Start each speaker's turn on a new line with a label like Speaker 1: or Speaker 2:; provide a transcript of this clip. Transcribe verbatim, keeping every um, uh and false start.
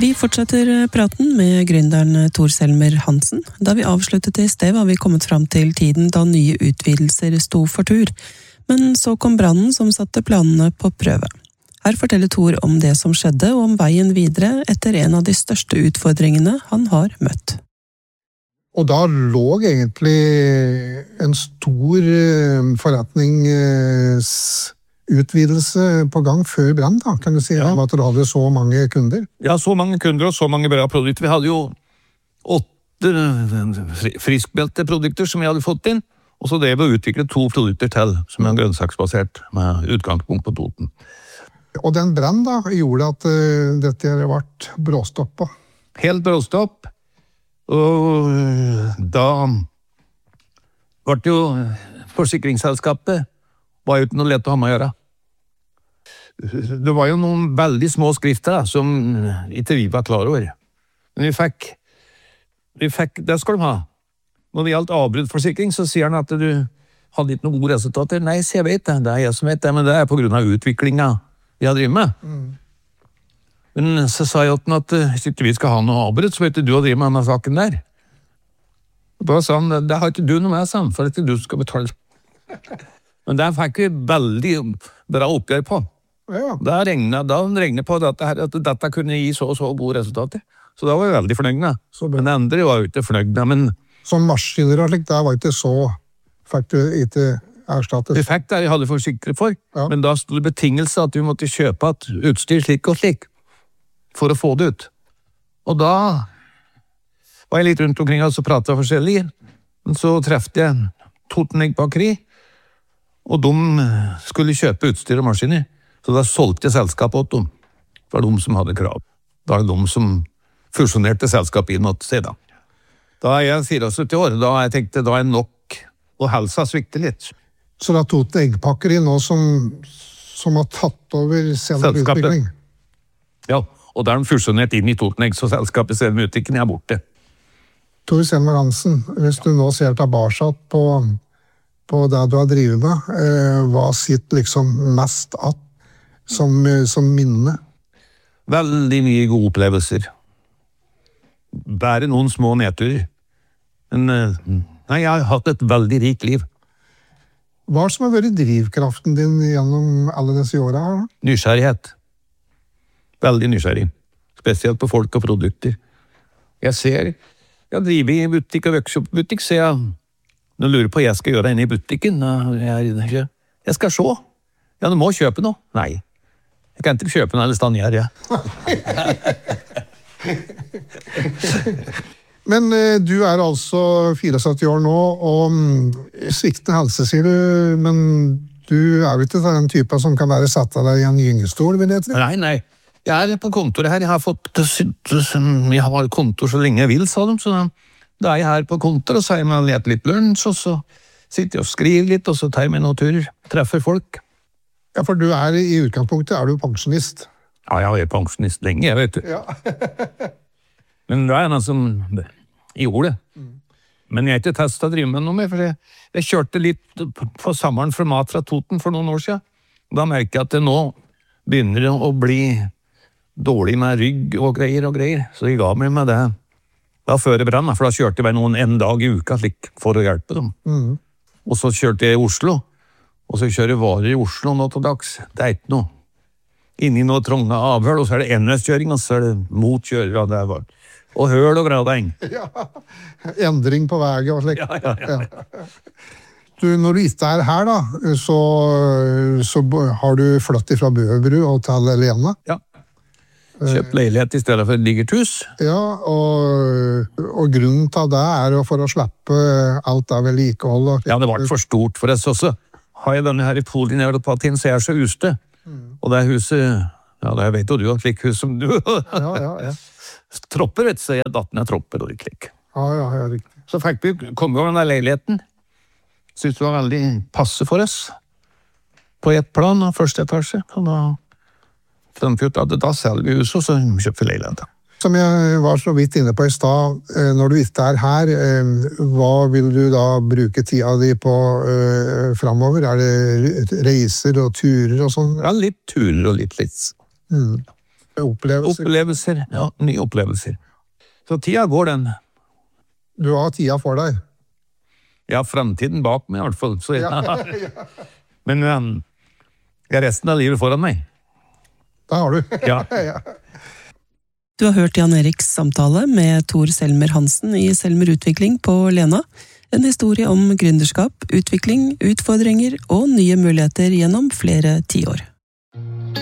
Speaker 1: Vi fortsetter praten med gründeren Tor Selmer Hansen. Da vi avsluttet i sted var vi kommet fram til tiden da nye utvidelser sto for tur. Men så kom brannen som satte planene på prøve. Her forteller Tor om det som skjedde og om veien videre etter en av de største utfordringene han har møtt.
Speaker 2: Og da lå egentlig en stor forretningsutvidelse på gang før brann, da, kan du si, ja. At du hadde så mange kunder?
Speaker 3: Ja, så mange kunder og så mange bra produkter. Vi hadde jo åtte friskmelte produkter som vi hadde fått inn, og så det vi å utvikle to produkter til, som er grønnsaksbasert, med utgangspunkt på Toten.
Speaker 2: Og den brann da gjorde at uh, dette ble bråstoppet?
Speaker 3: Helt bråstopp. Og da ble det jo forsikringsselskapet var jo ikke noe lett å ha med å gjøre. Det var jo noen veldig små skrifter da, som ikke vi var klar over. Men vi fikk, vi fikk, det skal de ha. Når det gjaldt avbruddforsikring, så sier han at du hadde ikke noen gode resultater. Nei, så jeg vet det, det er jeg som vet det, men det er på grunn av utviklingen vi har drevet med. Mm. Men så sa jeg til han at hvis ikke vi skal ha noe avbrudd, så vet du å drive med denne saken der. Og da sa han, det har ikke du noe med, sånn, for det er ikke du som skal betale. Men det fikk vi veldig bra oppgjør på. Ja. Da regnet, da regnet på dette her, at dette kunne gi så og så gode resultater. Så da var vi veldig fornøyd med. Men det andre var jo ikke fornøyd med, men...
Speaker 2: Som maskiner og slik, det var ikke så... Fikk du ikke erstattet?
Speaker 3: Vi fikk det, jeg hadde forsikret for, ja. Men da stod det betingelse at vi måtte kjøpe et utstyr slik og slik. For å få det ut. Og da var jeg litt rundt omkring og så pratet jeg forskjellig. Men så trefte jeg Toten Egg Bakeri, og de skulle kjøpe utstyr og maskiner. Så da solgte jeg selskapet åt dem. Det var de som hadde krav. Det var de som fusjonerte selskapet inn mot seg da. Da er jeg sytti år, da jeg tenkte da er nok, og helsa svikte litt.
Speaker 2: Så da Toten Egg Bakeri nå som, som har tatt over selvutvikling?
Speaker 3: Ja. Og da er de fusjonert inn i Toten Egg, så selskapet Selvutvikling er borte.
Speaker 2: Tor Selmer Hansen, hvis du nå ser tilbake på, på det du har drivet med, eh, hva sitter liksom mest att som, som minne?
Speaker 3: Veldig mye gode opplevelser. Bare noen små nedturer. Men nei, jeg har hatt et veldig rikt liv.
Speaker 2: Hva som har vært drivkraften din gjennom alle disse årene her?
Speaker 3: Nysgjerrighet. Veldig nysgjerrig. Spesielt på folk og produkter. Jeg ser, jeg driver i butikk og workshop-butikk, så jeg, nå lurer på hva jeg skal gjøre inne i butikken. Jeg, jeg skal se. Ja, du må kjøpe noe. Nei, jeg kan ikke kjøpe noe eller stand her, ja.
Speaker 2: Men eh, du er altså syttifire år nå, og sviktende helse, sier du, men du er jo ikke den typen som kan være satt av deg i en gyngestol, vil jeg tro?
Speaker 3: Nei, nei. Jeg er på kontoret her. Jeg har fått jeg har kontor så lenge jeg vil, sa de. Så da er jeg her på kontor, og så har jeg med lett litt lunsj, og så sitter jeg og skriver litt, og så tar jeg med noen turer, treffer folk.
Speaker 2: Ja, for du er i utgangspunktet, er du pensjonist?
Speaker 3: Ja, jeg har vært pensjonist lenge, jeg vet du.
Speaker 2: Ja.
Speaker 3: Men det er noe som gjorde det. Mm. Men jeg har ikke testet å drive med noe mer, for jeg, jeg kjørte litt på sommeren fra mat fra Toten for noen år siden. Da merker jeg at det nå begynner å bli dårlig med rygg og greier og greier, så jeg ga meg med det da før det brann, for da kjørte jeg bare noen en dag i uka slik, for å hjelpe dem. Mm. Og så kjørte jeg i Oslo, og så kjører jeg varer i Oslo nå til dags. Det er ikke noe. Inni noe trånge avhør, og så er det enveiskjøring, og så er det motkjører, og det var og høl og gradeng.
Speaker 2: Ja, endring på veien og slik.
Speaker 3: Ja, ja, ja. ja.
Speaker 2: Du, når du ikke er her da, så, så har du flyttet fra Bøbru og til Lena.
Speaker 3: Ja. Kjøpt leilighet i stedet for et digert hus.
Speaker 2: Ja, og, og grunnen til det er for å slippe alt av vedlikehold.
Speaker 3: Ja, det var for stort for oss også. Har jeg denne her i Polien jeg har på tiden, så er jeg så uste. Mm. Og det er huset, ja, det vet jo du, et slik hus som du.
Speaker 2: ja, ja, ja.
Speaker 3: Tropper, vet du, så jeg datten er tropper og litt slik.
Speaker 2: Ja, ja, ja, riktig.
Speaker 3: Så fikk vi komme over denne leiligheten. Synes det var veldig passe for oss. På ett plan, første etasje, og da at da selger vi huset, og så kjøper vi leiligheten.
Speaker 2: Som jeg var så vidt inne på i stad, når du ikke er her, hva vil du da bruke tida di på uh, fremover? Er det reiser og turer og sånn?
Speaker 3: Ja, litt turer og litt litt. Mm.
Speaker 2: Opplevelser.
Speaker 3: Opplevelser, ja, nye opplevelser. Så tida går den.
Speaker 2: Du har tida for deg.
Speaker 3: Ja, fremtiden bak meg i hvert fall. Så, ja. Men um, jeg har resten av livet foran meg.
Speaker 2: Det har du.
Speaker 3: Ja.
Speaker 2: Ja.
Speaker 1: Du har hørt Jan Eriks samtale med Tor Selmer Hansen i Selmer Utvikling på Lena. En historie om gründerskap, utvikling, utfordringer og nye muligheter gjennom flere tiår.